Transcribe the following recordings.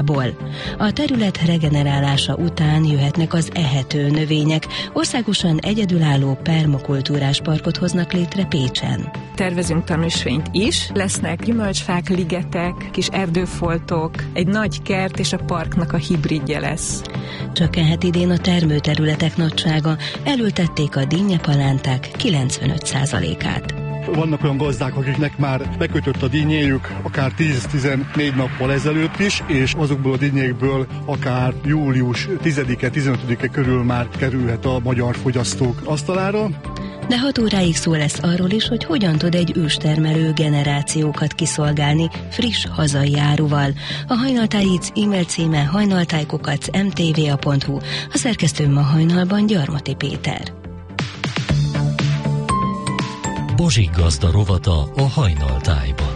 A terület regenerálása után jöhetnek az ehető növények. Országosan egyedülálló permakultúrás parkot hoznak létre Pécsen. Tervezünk tanúsvényt is, lesznek gyümölcsfák, ligetek, kis erdőfoltok, egy nagy kert és a parknak a hibridje lesz. Csökkenhet idén a termőterületek nagysága, elültették a dinnyepalánták 95%-át. Vannak olyan gazdák, akiknek már bekötött a dinnyéjük akár 10-14 nappal ezelőtt is, és azokból a dinnyékből akár július 10-e, 15-e körül már kerülhet a magyar fogyasztók asztalára. De 6 óráig szó lesz arról is, hogy hogyan tud egy őstermelő generációkat kiszolgálni friss hazai áruval. A Hajnaltájic e-mail címe hajnaltájkukac.mtva.hu, a szerkesztő ma hajnalban Gyarmati Péter. Bozsik Gazda rovata a Hajnaltájban.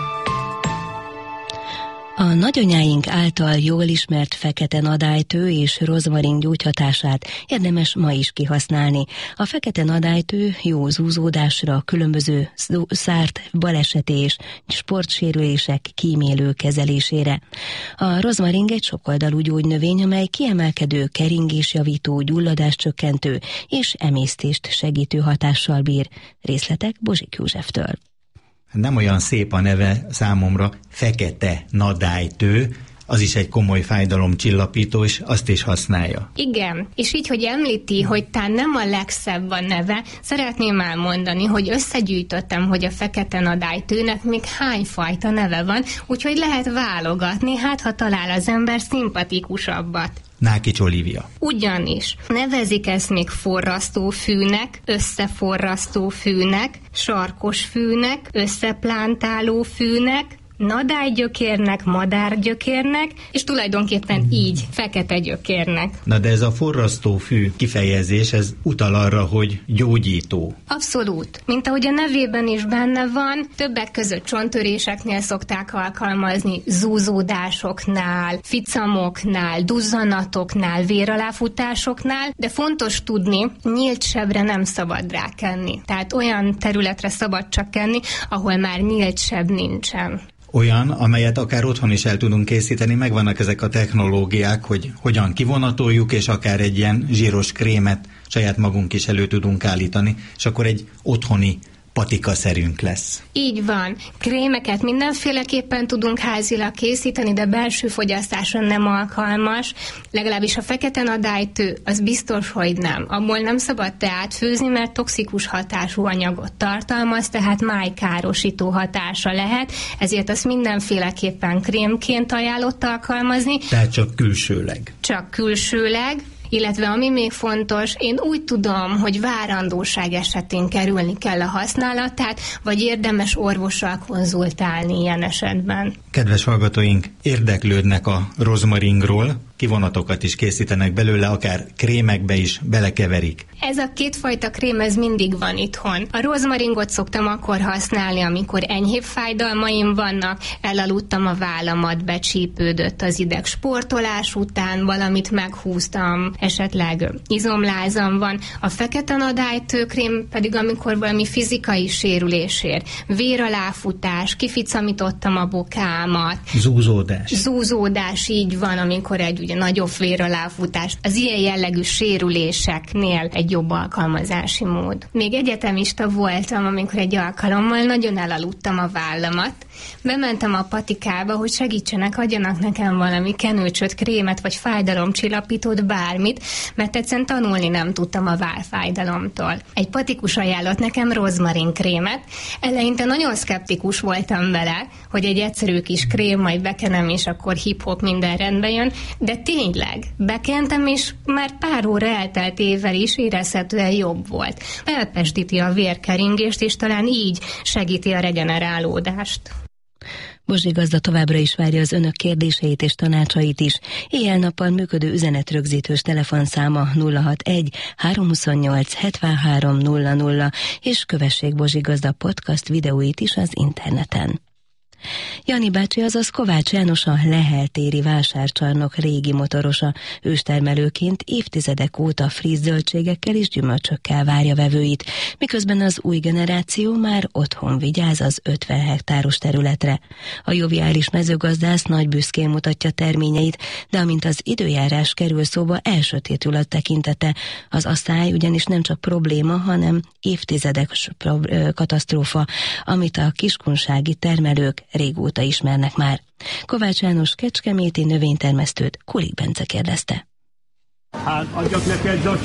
A nagyanyáink által jól ismert fekete nadálytő és rozmarin gyógyhatását érdemes ma is kihasználni. A fekete nadálytő jó zúzódásra, különböző szárt, baleseti és sportsérülések kímélő kezelésére. A rozmarin egy sokoldalú gyógynövény, amely kiemelkedő keringésjavító, gyulladáscsökkentő és emésztést segítő hatással bír. Részletek Bozsik Józseftől. Nem olyan szép a neve számomra, fekete nadálytő, az is egy komoly fájdalomcsillapító, és azt is használja. Igen, és így, hogy említi, hogy talán nem a legszebb a neve, szeretném elmondani, hogy összegyűjtöttem, hogy a fekete nadálytőnek még hány fajta neve van, úgyhogy lehet válogatni, hát ha talál az ember szimpatikusabbat. Nákics Olivia. Ugyanis nevezik ezt még forrasztófűnek, összeforrasztófűnek, sarkosfűnek, összeplántálófűnek, nadálygyökérnek, madárgyökérnek, és tulajdonképpen így fekete gyökérnek. Na de ez a forrasztófű kifejezés, ez utal arra, hogy gyógyító. Abszolút. Mint ahogy a nevében is benne van, többek között csonttöréseknél szokták alkalmazni, zúzódásoknál, ficamoknál, duzzanatoknál, véraláfutásoknál, de fontos tudni, nyílt sebre nem szabad rákenni. Tehát olyan területre szabad csak kenni, ahol már nyílt seb nincsen. Olyan, amelyet akár otthon is el tudunk készíteni, megvannak ezek a technológiák, hogy hogyan kivonatoljuk, és akár egy ilyen zsíros krémet saját magunk is elő tudunk állítani, és akkor egy otthoni patikaszerünk lesz. Így van. Krémeket mindenféleképpen tudunk házilag készíteni, de belső fogyasztásra nem alkalmas. Legalábbis a fekete nadálytő, az biztos, hogy nem. Abból nem szabad teát főzni, mert toxikus hatású anyagot tartalmaz, tehát májkárosító hatása lehet, ezért azt mindenféleképpen krémként ajánlott alkalmazni. Tehát csak külsőleg. Csak külsőleg. Illetve ami még fontos, én úgy tudom, hogy várandóság esetén kerülni kell a használatát, vagy érdemes orvossal konzultálni ilyen esetben. Kedves hallgatóink, érdeklődnek a rozmaringról, kivonatokat is készítenek belőle, akár krémekbe is belekeverik. Ez a kétfajta krém, ez mindig van itthon. A rozmaringot szoktam akkor használni, amikor enyhébb fájdalmaim vannak, elaludtam a vállamat, becsípődött az ideg sportolás után, valamit meghúztam, esetleg izomlázam van. A fekete nadálytőkrém pedig, amikor valami fizikai sérülésért, véraláfutás, kificamítottam a bokámat. Zúzódás, így van, amikor egy ugye nagyobb véraláfutás. Az ilyen jellegű sérüléseknél egy jobb alkalmazási mód. Még egyetemista voltam, amikor egy alkalommal nagyon elaludtam a vállamat. Bementem a patikába, hogy segítsenek, adjanak nekem valami kenőcsöt, krémet vagy fájdalomcsillapítót, bármit, mert egyszerűen tanulni nem tudtam a válfájdalomtól. Egy patikus ajánlott nekem rozmarin krémet. Eleinte nagyon szkeptikus voltam vele, hogy egy egyszerű kis krém, majd bekenem, és akkor hip-hop minden rendbe jön, de tényleg bekentem, és már pár óra elteltével is érezhetően jobb volt. Elpesdíti a vérkeringést, és talán így segíti a regenerálódást. Bozsik Gazda továbbra is várja az önök kérdéseit és tanácsait is. Éjjel-nappal működő üzenetrögzítős telefonszáma 061 328 73 00, és kövessék Bozsik Gazda podcast videóit is az interneten. Jani bácsi, azaz Kovács János, a Lehel téri vásárcsarnok régi motorosa, őstermelőként évtizedek óta friss zöldségekkel és gyümölcsökkel várja vevőit, miközben az új generáció már otthon vigyáz az 50 hektáros területre. A joviális mezőgazdász nagy büszkén mutatja terményeit, de amint az időjárás kerül szóba, elsötétül a tekintete. Az asszály ugyanis nem csak probléma, hanem évtizedek katasztrófa, amit a kiskunsági termelők régóta ismernek már. Kovács János kecskeméti növénytermesztőt Kulik Bence kérdezte. Hát adjak neked, Zsocsi!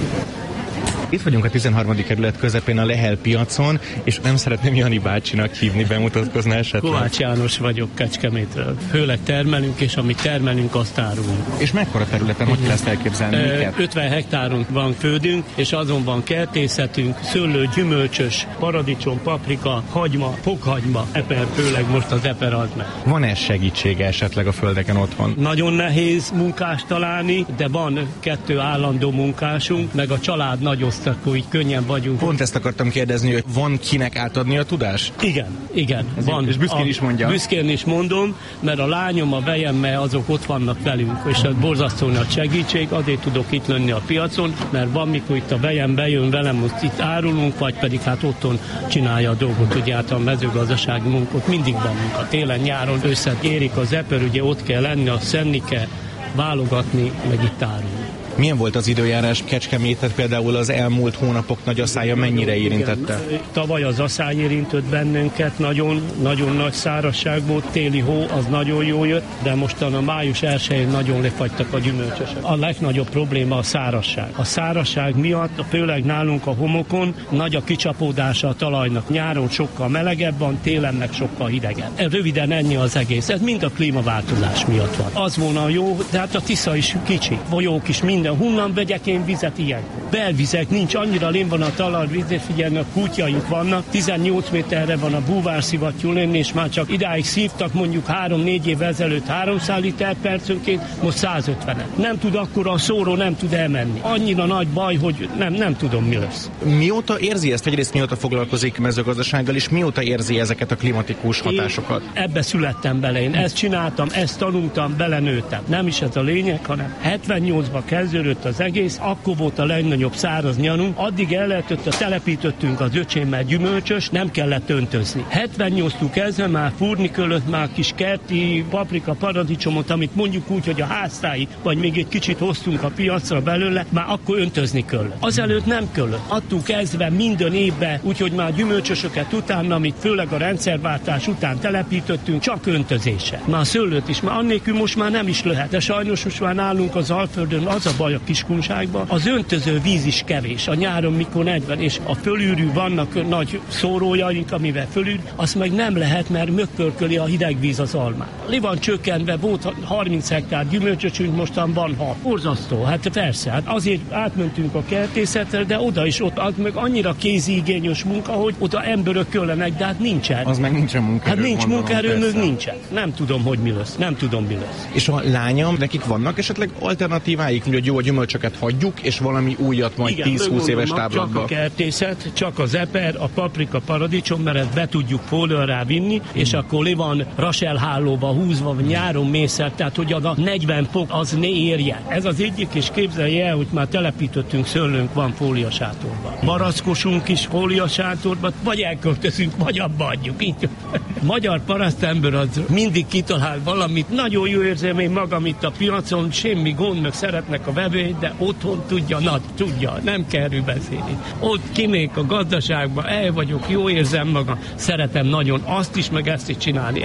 Itt vagyunk a 13. kerület közepén a Lehel piacon, és nem szeretném Jani bácsinak hívni, bemutatkozna esetleg. Kovács János vagyok Kecskemétről. Főleg termelünk, és amit termelünk, azt árulunk. És mekkora területen, hogy kell ezt elképzelni? 50 hektárunk van földünk, és azon van kertészetünk, szőlő, gyümölcsös, paradicsom, paprika, hagyma, fokhagyma, eper, főleg most az eper az meg. Van-e segítsége esetleg a földeken otthon? Nagyon nehéz munkást találni, de van 2 állandó munkásunk, meg a család nagy osztakó, így könnyen vagyunk. Pont ezt akartam kérdezni, hogy van kinek átadni a tudást? Igen, van. És büszkén is mondja? Büszkén is mondom, mert a lányom, a vejemmel azok ott vannak velünk, és ez borzasztó nagy segítség, azért tudok itt lenni a piacon, mert van, mikor itt a vejem bejön velem, most itt árulunk, vagy pedig hát otthon csinálja a dolgot, ugye hát a mezőgazdasági munkot mindig van munka. Télen, nyáron, ősszel érik az eper, ugye ott kell lenni, azt szenni kell, válogatni, meg itt árulni. Milyen volt az időjárás Kecskemétet, például az elmúlt hónapok nagy asszája mennyire érintette? Tavaly az asszály érintett bennünket, nagyon nagy szárazság volt, téli hó, az nagyon jó jött, de mostan a május 1-én nagyon lefagytak a gyümölcsösök. A legnagyobb probléma a szárazság. A szárazság miatt, főleg nálunk a homokon, nagy a kicsapódása a talajnak. Nyáron sokkal melegebb van, télen meg sokkal hidegebb. Röviden ennyi az egész. Ez mind a klímaváltozás miatt van. Az volna jó, de hát a Tisza is kicsi, folyók is minden. Honnan vegyek én vizet ilyen? Belvizek nincs, annyira lén van a talajvíz, figyelni, a kútjaink vannak, 18 méterre van a búvárszivattyú lenni, és már csak idáig szívtak mondjuk 3-4 évvel ezelőtt 300 liter percönként, most 150-et. Nem tud akkor a szóró, nem tud elmenni. Annyira nagy baj, hogy nem tudom, mi lesz. Mióta érzi ezt, egyrészt mióta foglalkozik mezőgazdasággal, és mióta érzi ezeket a klimatikus hatásokat? Én ebbe születtem bele, én ezt csináltam, ezt tanultam, belenőttem. Nem is ez a lényeg, hanem 78-ban kezdődött az egész, akkor volt a legnagyobb száraz nyarunk, addig telepítettünk az öcsémmel gyümölcsös, nem kellett öntözni. 78-től kezdve már fúrni kellett, már kis kerti paprika, paradicsomot, amit mondjuk úgy, hogy a háztáji, vagy még egy kicsit hoztunk a piacra belőle, már akkor öntözni kellett. Azelőtt nem kellett. Attól kezdve minden évben, úgyhogy már gyümölcsösöket utána, amit főleg a rendszerváltás után telepítettünk, csak öntözése. Már szőlőt is, már annélkül most már nem is lehet. De sajnos most már nálunk az Alföldön az a baj a kiskunságban, az öntöző víz is kevés. A nyáron mikor 40, és a fölűrű vannak nagy szórójaink, amivel fölűr, azt meg nem lehet, mert mögpörköli a hideg víz az almát. Le van csökkentve, volt 30 hektár gyümölcsösünk, mostan van 6. Borzasztó, hát persze, hát azért átmentünk a kertészetre, de oda is ott, az meg annyira kézigényes munka, hogy oda emberök kellenek, de hát nincsen. Az meg nincsen munkaerő. Hát nincs munkaerő, meg nincsen. Nem tudom, hogy mi lesz. Nem tudom, mi lesz. És a lányom, nekik vannak esetleg alternatíváik, hogy jó, a gyümölcsöket hagyjuk, és valami újat majd 10-20 éves táblatban. Csak a kertészet, csak az eper, a paprika, paradicsom, mert ezt be tudjuk fólióra vinni, és akkor le van raselhálóba húzva, nyáron mészer, tehát hogy a 40 fok az ne érje. Ez az egyik, és képzelje el, hogy már telepítettünk szőlőnk van fóliasátorban. Barackosunk is fóliasátorban, vagy elköltözünk, vagy abba adjuk. Így. Magyar parasztember az mindig kitalál valamit, nagyon jó érzem én magam itt a piacon, semmi gond, meg szeretnek a vevőit, de otthon tudja, nem kell erről beszélni. Ott kimék a gazdaságba, el vagyok, jó érzem magam, szeretem nagyon azt is, meg ezt is csinálni,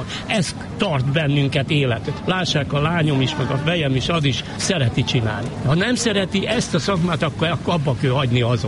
ez tart bennünket életet. Lássák, a lányom is, meg a fejem is, az is szereti csinálni. Ha nem szereti ezt a szakmát, akkor abba kell hagyni azon.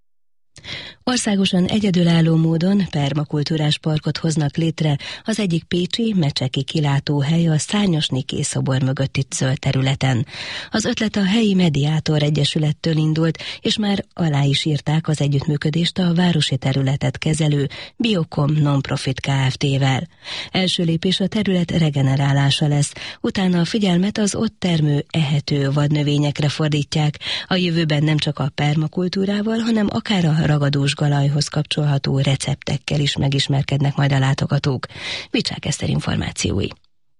Országosan egyedülálló módon permakultúrás parkot hoznak létre az egyik pécsi mecseki kilátóhely a Szárnyas Niké szobor mögötti zöld területen. Az ötlet a helyi Mediátor Egyesülettől indult, és már alá is írták az együttműködést a városi területet kezelő Biocom Nonprofit Kft-vel. Első lépés a terület regenerálása lesz, utána a figyelmet az ott termő ehető vadnövényekre fordítják. A jövőben nem csak a permakultúrával, hanem akár a ragadós galajhoz kapcsolható receptekkel is megismerkednek majd a látogatók. Vicsák Eszter információi.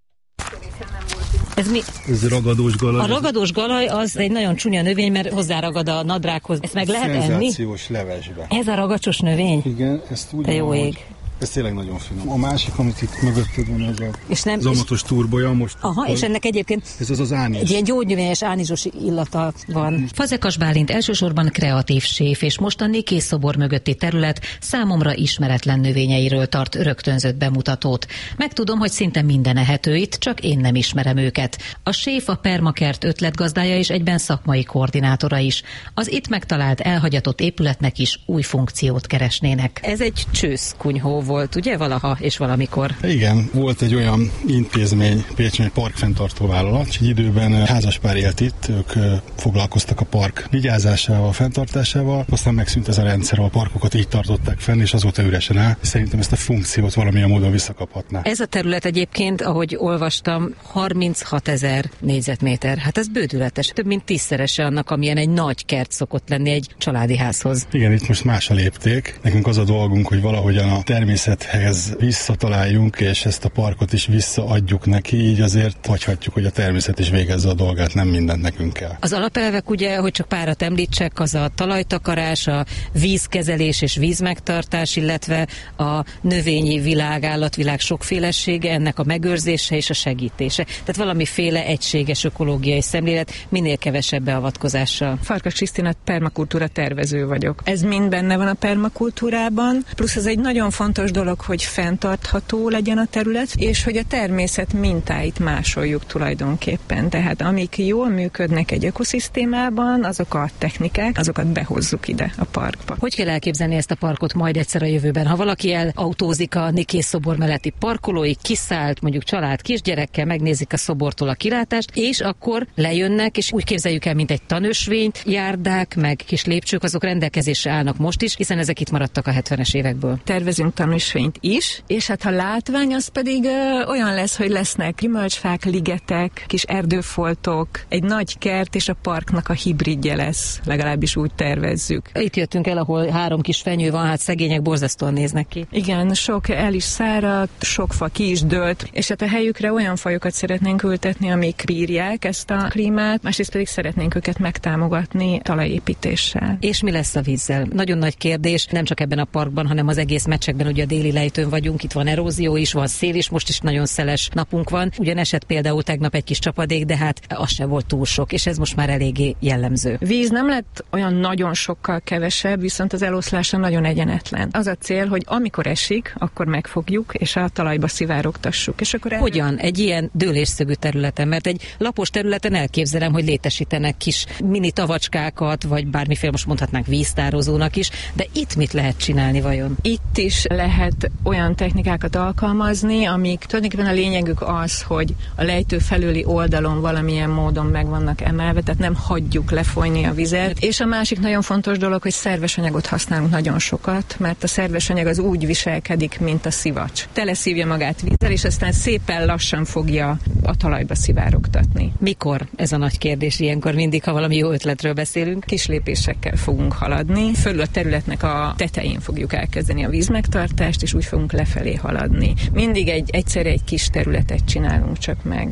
Ez mi? Ez ragadós galaj. A ragadós galaj az egy nagyon csúnya növény, mert hozzáragad a nadrághoz. Ezt meg lehet enni? Szenzációs levesbe. Ez a ragacsos növény? Igen, ezt úgy. De jó ég. Ez tényleg nagyon finom. A másik, amit itt mögötted van, ez a és nem, zamatos turbolya most. Aha, és ennek egyébként ez az ánizs. Egy ilyen gyógynövényes ánizsos illata van. Fazekas Bálint elsősorban kreatív séf, és most a Nikész szobor mögötti terület számomra ismeretlen növényeiről tart rögtönzött bemutatót. Megtudom, hogy szinte minden ehető itt, csak én nem ismerem őket. A séf a Permakert ötletgazdája és egyben szakmai koordinátora is. Az itt megtalált elhagyatott épületnek is új funkciót keresnének. Ez egy csőszkunyhó volt, ugye, valaha és valamikor? Igen, volt egy olyan intézmény, Pécsen egy parkfenntartó vállalat, és egy időben házaspár élt itt, ők foglalkoztak a park vigyázásával, fenntartásával, aztán megszűnt ez a rendszer, a parkokat így tartották fenn, és azóta üresen áll. Szerintem ezt a funkciót valamilyen módon visszakaphatná. Ez a terület egyébként, ahogy olvastam, 36 000 négyzetméter. Hát ez bődületes. Több mint 10-szerese annak, amilyen egy nagy kert szokott lenni egy családi házhoz. Igen, itt most más a lépték. Nekünk az a dolgunk, hogy valahogyan a természethez visszataláljunk, és ezt a parkot is visszaadjuk neki, így azért hagyhatjuk, hogy a természet is végezze a dolgát, nem mindent nekünk kell. Az alapelvek ugye, hogy csak párat említsek, az a talajtakarás, a vízkezelés és vízmegtartás, illetve a növényi világ, állatvilág sokfélesége, ennek a megőrzése és a segítése. Tehát valamiféle egységes ökológiai szemlélet, minél kevesebb beavatkozással. Farkas Krisztina, permakultúra tervező vagyok. Ez mind benne van a permakultúrában, plusz ez egy nagyon fontos dolog, hogy fenntartható legyen a terület, és hogy a természet mintáit másoljuk tulajdonképpen. Tehát amik jól működnek egy ökoszisztémában, azok a technikák, azokat behozzuk ide a parkba. Hogy kell elképzelni ezt a parkot majd egyszer a jövőben? Ha valaki elautózik a Nikész szobor melletti parkolóig, kiszállt mondjuk család kisgyerekkel, megnézik a szobortól a kilátást, és akkor lejönnek, és úgy képzeljük el, mint egy tanösvényt, járdák, meg kis lépcsők, azok rendelkezésre állnak most is, hiszen ezek itt maradtak a 70-es évekből. Tervezünk tanúsvényt is, és hát a látvány az pedig olyan lesz, hogy lesznek gyümölcsfák, ligetek, kis erdőfoltok, egy nagy kert, és a parknak a hibridje lesz, legalábbis úgy tervezzük. Itt jöttünk el, ahol 3 kis fenyő van, hát szegények borzasztóan néznek ki. Igen, sok el is száradt, sok fa ki is dőlt, és hát a helyükre olyan fajokat szeretnénk ültetni, amik bírják ezt a klímát, másrészt pedig szeretnénk őket megtámogatni talajépítéssel. És mi lesz a vízzel? Nagyon nagy kérdés, nem csak ebben a parkban, hanem az egész Mecsekben, ugye a déli lejtőn vagyunk, itt van erózió is, van szél is, most is nagyon szeles napunk van. Ugyan esett például tegnap egy kis csapadék, de hát az se volt túl sok, és ez most már eléggé jellemző. Víz nem lett olyan nagyon sokkal kevesebb, viszont az eloszlása nagyon egyenetlen. Az a cél, hogy amikor esik, akkor megfogjuk, és a talajba szivárogtassuk. És akkor hogyan? Egy ilyen dőlésszögű területen, mert egy lapos területen elképzelem, hogy létesítenek kis mini tavacskákat, vagy bármiféle, most mondhatnánk víztározónak is, de itt mit lehet csinálni vajon? Itt is lehet olyan technikákat alkalmazni, amik tulajdonképpen a lényegük az, hogy a lejtő felüli oldalon valamilyen módon meg vannak emelve, tehát nem hagyjuk lefolyni a vizet. És a másik nagyon fontos dolog, hogy szerves anyagot használunk nagyon sokat, mert a szerves anyag az úgy viselkedik, mint a szivacs. Teleszívja magát vízzel, és aztán szépen lassan fogja a talajba szivárogtatni. Mikor? Ez a nagy kérdés ilyenkor mindig, ha valami jó ötletről beszélünk. Kis lépésekkel fogunk haladni. Fölül a területnek a tetején fogjuk elkezdeni a vízmegtartást, és úgy fogunk lefelé haladni. Mindig egyszerre egy kis területet csinálunk csak meg.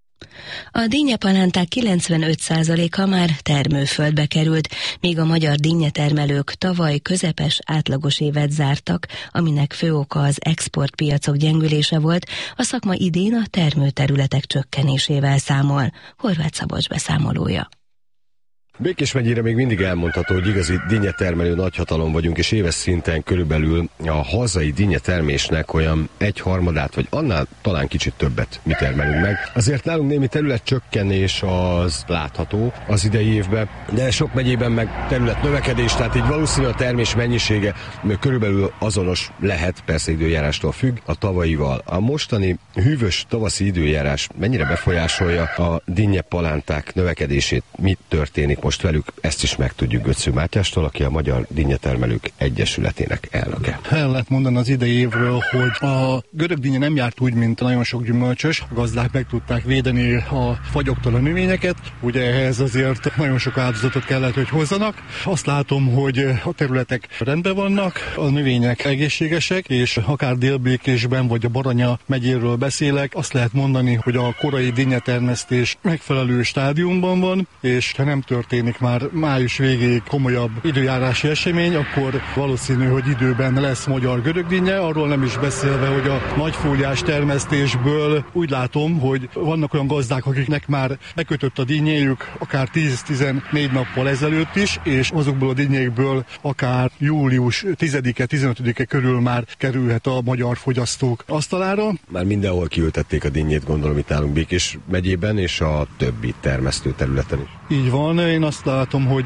A dinnyepalánták 95%-a már termőföldbe került, míg a magyar dinnyetermelők tavaly közepes átlagos évet zártak, aminek fő oka az exportpiacok gyengülése volt, a szakma idén a termőterületek csökkenésével számol. Horváth Szabolcs beszámolója. Békés megyére még mindig elmondható, hogy igazi dinnyetermelő nagyhatalom vagyunk, és éves szinten körülbelül a hazai dinnyetermésnek olyan 1/3 vagy annál talán kicsit többet mi termelünk meg. Azért nálunk némi területcsökkenés az látható az idei évben, de sok megyében meg területnövekedés, tehát így valószínű a termés mennyisége körülbelül azonos lehet, persze időjárástól függ, a tavalyival. A mostani hűvös tavaszi időjárás mennyire befolyásolja a dinnyepalánták növekedését? Mi történik most most velük ezt is megtudjuk Götző Mátyástól, aki a Magyar Dinnyetermelők Egyesületének elnöke. El lehet mondani az idei évről, hogy a görög dinnye nem járt úgy, mint nagyon sok gyümölcsös. A gazdák meg tudták védeni a fagyoktól a növényeket. Ugye ehhez azért nagyon sok áldozatot kellett, hogy hozzanak. Azt látom, hogy a területek rendben vannak, a növények egészségesek, és akár Délbékésben vagy a Baranya megyéről beszélek, azt lehet mondani, hogy a korai dinnyetermesztés megfelelő stádiumban van, és ha nem történik már május végéig komolyabb időjárási esemény, akkor valószínű, hogy időben lesz magyar görög dinnye, arról nem is beszélve, hogy a nagyfóliás termesztésből úgy látom, hogy vannak olyan gazdák, akiknek már bekötött a dinnyéjük akár 10-14 nappal ezelőtt is, és azokból a dinnyékből akár július 10-e, 15-e körül már kerülhet a magyar fogyasztók asztalára. Már mindenhol kiültették a dinnyét, gondolom itt nálunk Békés megyében, és a többi termesztő területen is. Így van, én azt látom, hogy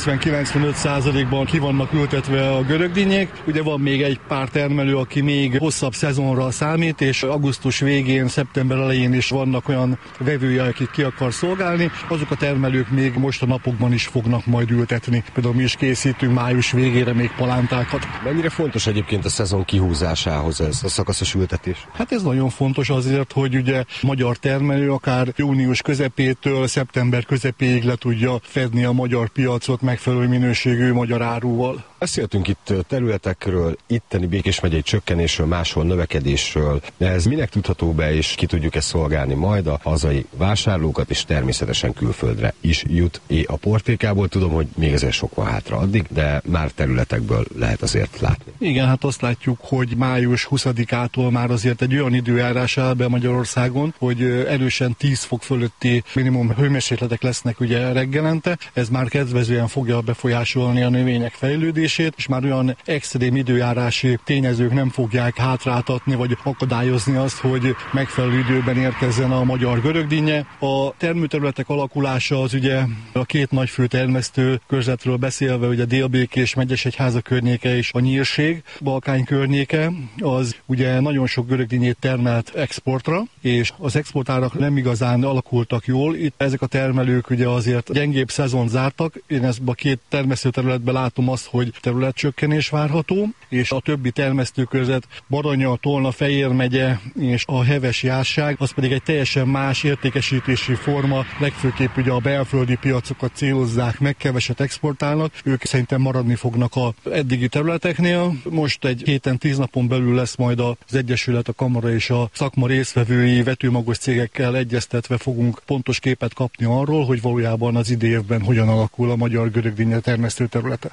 90-95%-ban ki vannak ültetve a görög dinnyék. Ugye van még egy pár termelő, aki még hosszabb szezonra számít, és augusztus végén, szeptember elején is vannak olyan vevője, akik ki akar szolgálni. Azok a termelők még most a napokban is fognak majd ültetni. Például mi is készítünk május végére még palántákat. Mennyire fontos egyébként a szezon kihúzásához ez a szakaszos ültetés? Hát ez nagyon fontos azért, hogy ugye magyar termelő akár június közepétől szeptember közepéig le tudja fedni a magyar piacot megfelelő minőségű magyar áruval. Beszéltünk itt területekről, itteni Békés megyei csökkenésről, máshol növekedésről. De ez minek tudható be, és ki tudjuk ezt szolgálni majd a hazai vásárlókat, és természetesen külföldre is jut a portékából. Tudom, hogy még ezért sok van hátra addig, de már területekből lehet azért látni. Igen, hát azt látjuk, hogy május 20-ától már azért egy olyan időjárás áll be Magyarországon, hogy erősen 10 fok fölötti minimum hőmérsékletek lesznek ugye reggelente. Ez már kedvezően fogja befolyásolni a növények fejlődését, és már olyan extrém időjárási tényezők nem fogják hátráltatni, vagy akadályozni azt, hogy megfelelő időben érkezzen a magyar görög dinnye. A termőterületek alakulása az ugye a két nagy fő termesztő körzetről beszélve, ugye Délbékés, Megyesegyháza környéke és a Nyírség, Balkány környéke, az ugye nagyon sok görög dinnyét termelt exportra, és az exportárak nem igazán alakultak jól. Itt ezek a termelők ugye azért gyengébb szezon zártak. Én ezt a két termesztőterületben látom azt, hogy területcsökkenés várható, és a többi termesztőkörzet, Baranya, Tolna, Fejér megye és a Heves járság, az pedig egy teljesen más értékesítési forma, legfőképp ugye a belföldi piacokat célozzák meg, keveset exportálnak, ők szerintem maradni fognak az eddigi területeknél. Most egy héten 10 napon belül lesz majd az Egyesület, a Kamara és a szakma résztvevői vetőmagos cégekkel egyeztetve fogunk pontos képet kapni arról, hogy valójában az idei évben hogyan alakul a magyar görög dinnye termesztő területe.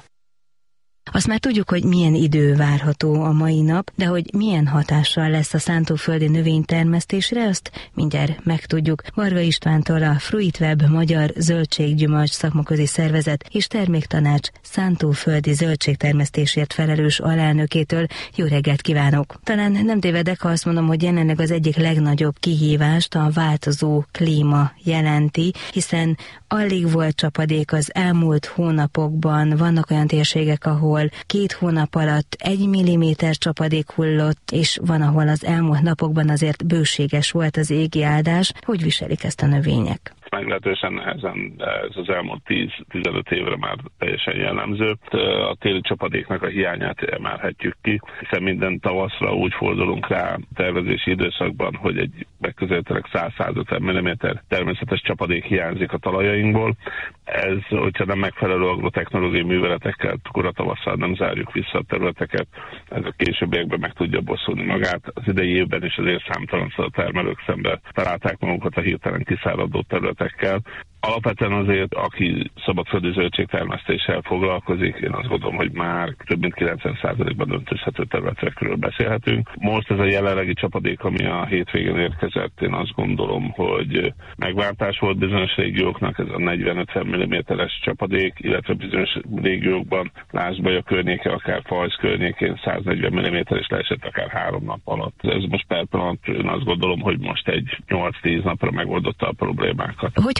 Azt már tudjuk, hogy milyen idő várható a mai nap, de hogy milyen hatással lesz a szántóföldi növénytermesztésre, azt mindjárt megtudjuk. Varga Istvántól, a Fruitweb Magyar Zöldséggyümölcs Szakmaközi Szervezet és Terméktanács szántóföldi zöldségtermesztésért felelős alelnökétől. Jó reggelt kívánok! Talán nem tévedek, ha azt mondom, hogy jelenleg az egyik legnagyobb kihívást a változó klíma jelenti, hiszen alig volt csapadék az elmúlt hónapokban, vannak olyan térségek, ahol 2 hónap alatt 1 milliméter csapadék hullott, és van, ahol az elmúlt napokban azért bőséges volt az égi áldás. Hogy viselik ezt a növények? Meglehetősen nehezen, de ez az elmúlt 10-15 évre már teljesen jellemző. A téli csapadéknak a hiányát emelhetjük ki, hiszen minden tavaszra úgy fordulunk rá tervezési időszakban, hogy egy megközelítőleg 100-150 mm természetes csapadék hiányzik a talajainkból. Ez, hogyha nem megfelelő agrotechnológiai műveletekkel koratavasszal nem zárjuk vissza a területeket, ez a későbbiekben meg tudja bosszulni magát. Az idei évben is azért számtalanszor a termelők szembe találták magukat a hirtelen kiszáradó területekkel. Alapvetően azért, aki szabadföldi zöldségtermesztéssel foglalkozik, én azt gondolom, hogy már több mint 90%-ban döntőzhető területekről beszélhetünk. Most ez a jelenlegi csapadék, ami a hétvégén érkezett, én azt gondolom, hogy megváltás volt bizonyos régióknak, ez a 40-50 mm-es csapadék, illetve bizonyos régiókban, Lásd-Baja a környéke, akár Fajsz környékén 140 mm is leesett akár 3 nap alatt. Ez most per pillanat, én azt gondolom, hogy most egy 8-10 napra megoldotta a problémákat. Hogy hat a különböző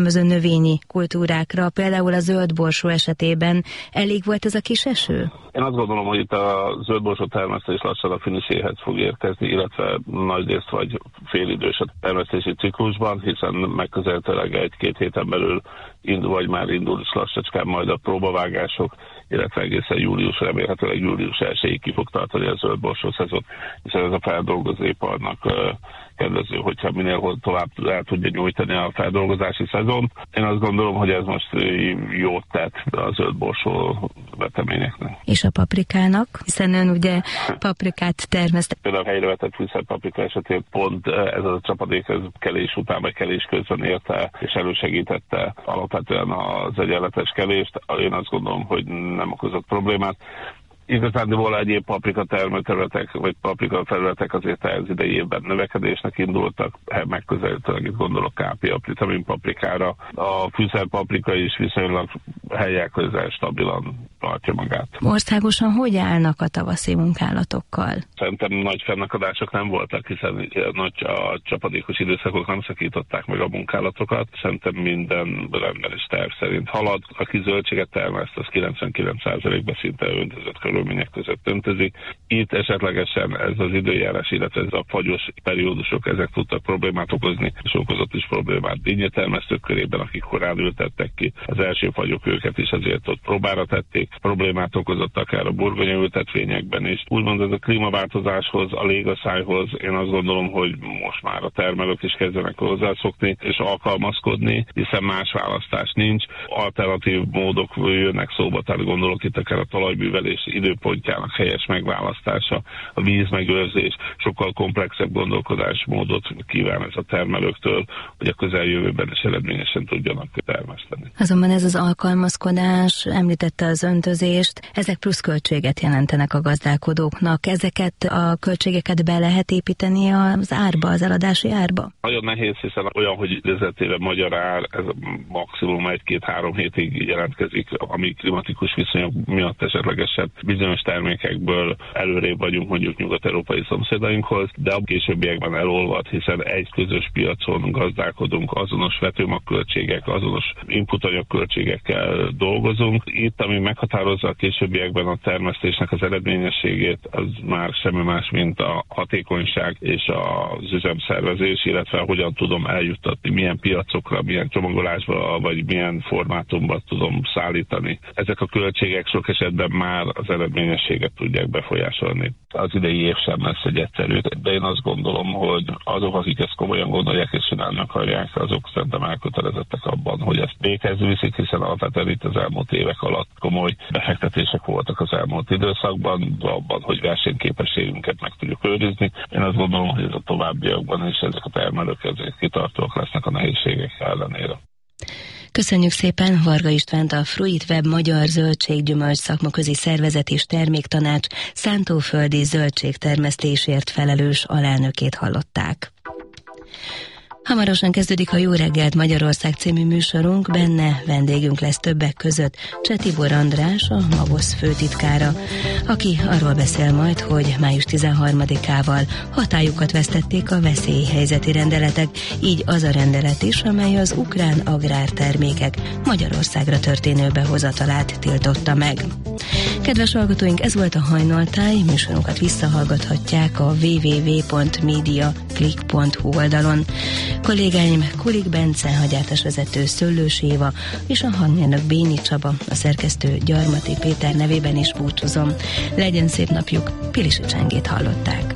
különböző növényi kultúrákra, például a zöldborsó esetében elég volt ez a kis eső? Én azt gondolom, hogy itt a zöldborsó termesztés lassan a finiséhez fog érkezni, illetve nagyrészt vagy félidős a termesztési ciklusban, hiszen megközelítőleg 1-2 héten belül vagy már indul is lassacskán majd a próbavágások, illetve egészen július, remélhetőleg július 1-ig ki fog tartani a zöldborsó szezon, hiszen ez a feldolgozóiparnak kedvező, hogyha minél tovább el tudja nyújtani a feldolgozási szezon. Én azt gondolom, hogy ez most jót tett a zöldborsó veteményeknek. És a paprikának, hiszen ön ugye paprikát termeszt. Például a helyre vetett fűszerpaprika esetén pont ez a csapadék ez kelés után, vagy kelés közben érte, és elősegítette alapvetően az egyenletes kelést. Én azt gondolom, hogy nem okozott problémát. Igazándiból egyéb paprika termőterületek, vagy paprika felületek azért az idei évben növekedésnek indultak, megközelítőleg itt gondolok kápia, vitamin paprikára. A fűszerpaprika is viszonylag helyek közel stabilan tartja magát. Országosan hogy állnak a tavaszi munkálatokkal? Szerintem nagy fennakadások nem voltak, hiszen a csapadékos időszakok nem szakították meg a munkálatokat. Szerintem minden rendben és terv szerint halad. Aki zöldséget termeszt, az 99%-ban szinte öntözött körülmények között öntözik. Itt esetlegesen ez az időjárás, illetve ez a fagyos periódusok, ezek tudtak problémát okozni, és okozott is problémát dinnyetermesztők körében, akik korán ültettek ki. Az első fagyok őket is azért ott próbára tették. Problémát okozott akár a burgonya ültetvényekben is. Úgymond ez a klímaváltozáshoz, a légaszályhoz én azt gondolom, hogy most már a termelők is kezdenek hozzászokni és alkalmazkodni, hiszen más választás nincs. Alternatív módok jönnek szóba, tehát gondolok itt akár a talajművelés időpontjának helyes megválasztása, a vízmegőrzés, sokkal komplexebb gondolkodásmódot kíván ez a termelőktől, hogy a közeljövőben is eredményesen tudjanak termeszteni. Azonban ez az alkalmazkodás, említette az öntözést, ezek plusz költséget jelentenek a gazdálkodóknak. Ezeket a költségeket be lehet építeni az árba, az eladási árba? Nagyon nehéz, hiszen olyan, hogy idézettében magyar ár, ez maximum 1-2-3 hétig jelentkezik, ami klimatikus viszonyok miatt esetlegesen bizonyos termékekből előrébb vagyunk mondjuk nyugat-európai szomszédainkhoz, de a későbbiekben elolvad, hiszen egy közös piacon gazdálkodunk, azonos vetőmagköltségek, azonos inputanyagköltségekkel dolgozunk. Itt, ami meghatározza a későbbiekben a termesztésnek az eredményességét, az már semmi más, mint a hatékonyság és az üzemszervezés, illetve hogyan tudom eljuttatni, milyen piacokra, milyen csomagolásba, vagy milyen formátumban tudom szállítani. Ezek a költségek sok esetben már az eredményességet tudják befolyásolni. Az idei év sem lesz egy egyszerű, de én azt gondolom, hogy azok, akik ezt komolyan gondolják és csinálni akarják, azok szerintem elkötelezettek abban, hogy ezt véghez viszik, hiszen alapvetően itt az elmúlt évek alatt komoly befektetések voltak az elmúlt időszakban, abban, hogy versenyképességünket meg tudjuk őrizni. Én azt gondolom, hogy ez a továbbiakban is ezek a termelők ezek kitartóak lesznek a nehézségek ellenére. Köszönjük szépen Varga Istvánt, a Fruitweb Magyar Zöldséggyümölcs Szakmaközi Szervezet és Terméktanács szántóföldi zöldségtermesztésért felelős alelnökét hallották. Hamarosan kezdődik a Jó reggelt Magyarország című műsorunk, benne vendégünk lesz többek között Cseh Tibor András, a MAVOSZ főtitkára, aki arról beszél majd, hogy május 13-ával hatályukat vesztették a veszélyhelyzeti rendeletek, így az a rendelet is, amely az ukrán agrártermékek Magyarországra történő behozatalát tiltotta meg. Kedves hallgatóink, ez volt a Hajnaltáj, műsorunkat visszahallgathatják a www.mediaclick.hu oldalon. Kollégáim Kulik Bence, a gyártásvezető Szöllős Éva és a hangmérnök Bényi Csaba, a szerkesztő Gyarmati Péter nevében is búcsúzom. Legyen szép napjuk, Pilisi Csengét hallották.